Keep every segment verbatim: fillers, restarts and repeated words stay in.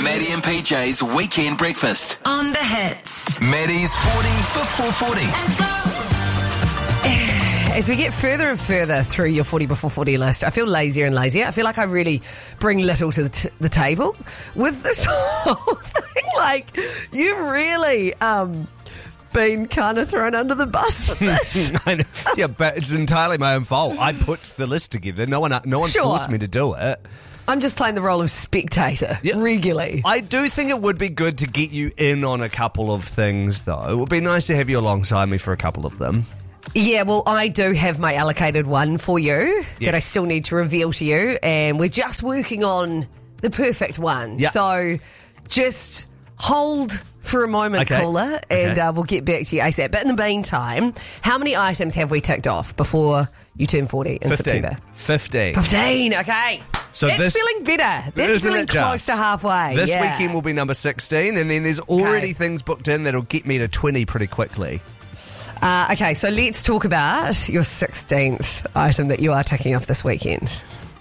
Maddie and P J's Weekend Breakfast. On the Hits. Maddie's forty before forty. As we get further and further through your forty before forty list, I feel lazier and lazier. I feel like I really bring little to the, t- the table with this whole thing. Like, you've really um, been kind of thrown under the bus with this. I know. Yeah, but it's entirely my own fault. I put the list together. No one, no one Sure. forced me to do it. I'm just playing the role of spectator Yeah. regularly. I do think it would be good to get you in on a couple of things, though. It would be nice to have you alongside me for a couple of them. Yeah, well, I do have my allocated one for you Yes. that I still need to reveal to you, and we're just working on the perfect one. Yeah. So just hold for a moment, Okay. caller, and Okay. uh, we'll get back to you ASAP. But in the meantime, how many items have we ticked off before you turn forty in Fifteen. September? Fifteen. fifteen, okay. So That's this- feeling better. That's Isn't feeling it close just? to halfway. This yeah. weekend will be number sixteen, and then there's already Okay. things booked in that'll get me to twenty pretty quickly. Uh, okay, so let's talk about your sixteenth item that you are ticking off this weekend.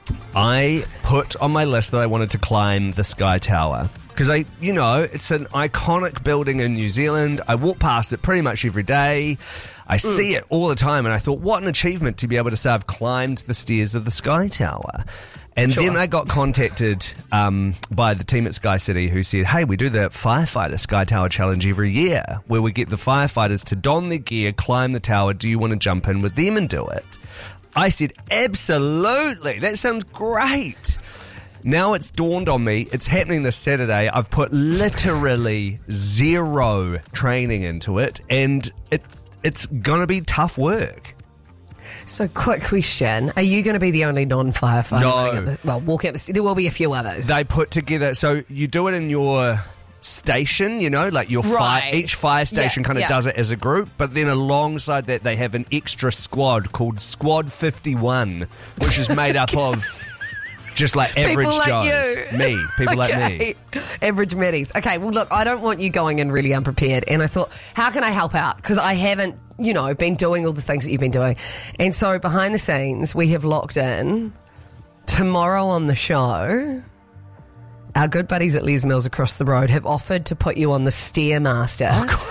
I put on my list that I wanted to climb the Sky Tower. Because I, you know, it's an iconic building in New Zealand. I walk past it pretty much every day. I see it all the time, and I thought, what an achievement to be able to say I've climbed the stairs of the Sky Tower. And Sure. then I got contacted um, by the team at Sky City who said, hey, we do the Firefighter Sky Tower Challenge every year, where we get the firefighters to don their gear, climb the tower. Do you want to jump in with them and do it? I said, absolutely. That sounds great. Now it's dawned on me, it's happening this Saturday. I've put literally zero training into it, and it it's going to be tough work. So, quick question. Are you going to be the only non-firefighter? No. running up the- well, walking up the stairs. There will be a few others. They put together, so you do it in your station, you know, like your fire, Right. each fire station Yeah, kind of yeah. does it as a group, but then alongside that they have an extra squad called Squad fifty-one, which is made up of just like average People like Joes. you. Me, people like me. Okay. Average Maddies. Okay, well, look, I don't want you going in really unprepared. And I thought, how can I help out? Because I haven't, you know, been doing all the things that you've been doing. And so behind the scenes, we have locked in tomorrow on the show. Our good buddies at Les Mills across the road have offered to put you on the Stairmaster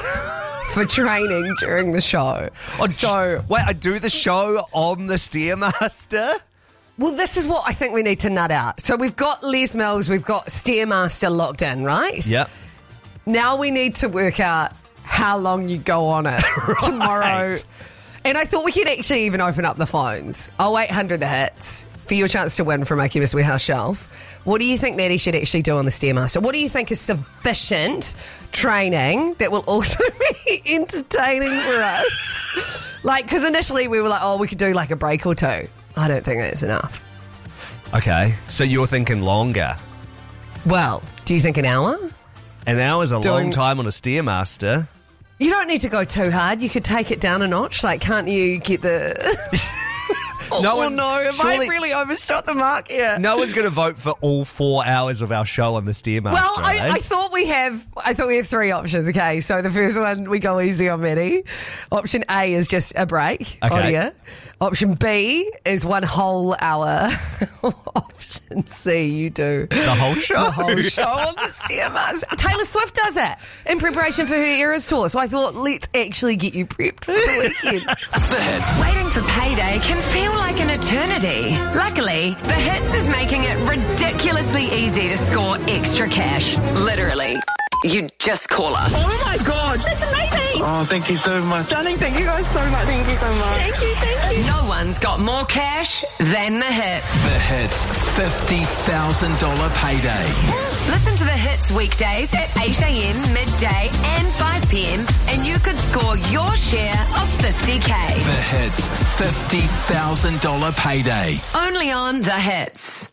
for training during the show. Oh, so, wait, I do the show on the Stairmaster? well, this is what I think we need to nut out. So we've got Les Mills, we've got Stairmaster locked in, right? Yep. Now we need to work out how long you go on it tomorrow. And I thought we could actually even open up the phones. oh eight hundred the hits for your chance to win from Incubus Warehouse Shelf. What do you think Maddie should actually do on the Stairmaster? What do you think is sufficient training that will also be entertaining for us? Like, because initially we were like, oh, we could do like a break or two. I don't think that's enough. Okay, so you're thinking longer. Well, do you think an hour? An hour's a long Doing- time on a Stairmaster. You don't need to go too hard. You could take it down a notch. Like, can't you get the... No oh, one's- no. Have surely- I really overshot the mark here? No one's going to vote for all four hours of our show on the Stairmaster. Well, I, eh? I thought we have. I thought we have three options. Okay, so the first one we go easy on Maddie. Option A is just a break Okay. on here. Option B is one whole hour. Option C, you do the whole show. the whole show on the Stairmaster. Taylor Swift does it in preparation for her Eras tour. So I thought, let's actually get you prepped for the weekend. The Hits. Waiting for payday can feel like an eternity. Luckily, The Hits is making it ridiculously easy to score extra cash. Literally. You just call us. Oh my god, that's amazing! Oh, thank you so much. Stunning, thank you guys so much. Thank you so much. Thank you, thank you. No one's got more cash than The Hits. The Hits fifty thousand dollars payday. Listen to The Hits weekdays at eight a.m, midday and five p.m. and you could score your share of fifty K. The Hits fifty thousand dollars payday. Only on The Hits.